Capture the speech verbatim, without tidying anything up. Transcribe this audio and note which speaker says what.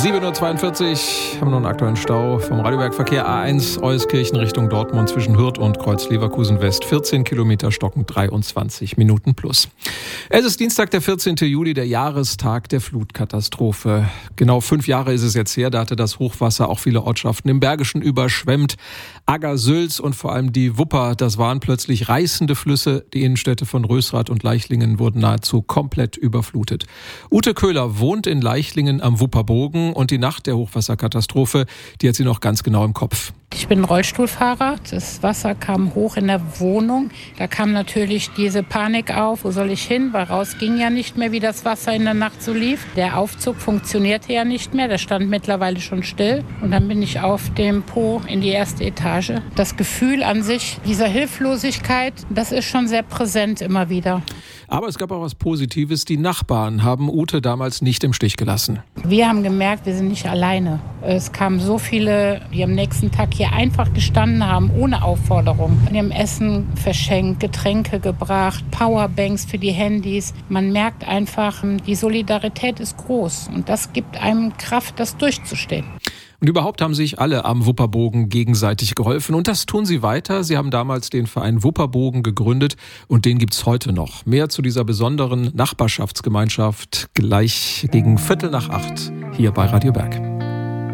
Speaker 1: sieben Uhr zweiundvierzig haben wir noch einen aktuellen Stau vom Radiobergverkehr A eins Euskirchen Richtung Dortmund zwischen Hürth und Kreuz Leverkusen West. vierzehn Kilometer stockend, dreiundzwanzig Minuten plus. Es ist Dienstag, der vierzehnten Juli, der Jahrestag der Flutkatastrophe. Genau fünf Jahre ist es jetzt her, da hatte das Hochwasser auch viele Ortschaften im Bergischen überschwemmt. Agger, Sülz und vor allem die Wupper, das waren plötzlich reißende Flüsse. Die Innenstädte von Rösrath und Leichlingen wurden nahezu komplett überflutet. Ute Köhler wohnt in Leichlingen am Wupperbogen und die Nacht der Hochwasserkatastrophe, die hat sie noch ganz genau im Kopf.
Speaker 2: Ich bin Rollstuhlfahrer. Das Wasser kam hoch in der Wohnung. Da kam natürlich diese Panik auf. Wo soll ich hin? Weil raus ging ja nicht mehr, wie das Wasser in der Nacht so lief. Der Aufzug funktionierte ja nicht mehr. Der stand mittlerweile schon still. Und dann bin ich auf dem Po in die erste Etage. Das Gefühl an sich dieser Hilflosigkeit, das ist schon sehr präsent immer wieder.
Speaker 1: Aber es gab auch was Positives. Die Nachbarn haben Ute damals nicht im Stich gelassen.
Speaker 2: Wir haben gemerkt, wir sind nicht alleine. Es kamen so viele, die am nächsten Tag hier einfach gestanden haben, ohne Aufforderung. Die haben Essen verschenkt, Getränke gebracht, Powerbanks für die Handys. Man merkt einfach, die Solidarität ist groß. Und das gibt einem Kraft, das durchzustehen.
Speaker 1: Und überhaupt haben sich alle am Wupperbogen gegenseitig geholfen. Und das tun sie weiter. Sie haben damals den Verein Wupperbogen gegründet und den gibt's heute noch. Mehr zu dieser besonderen Nachbarschaftsgemeinschaft gleich gegen Viertel nach acht hier bei Radio Berg.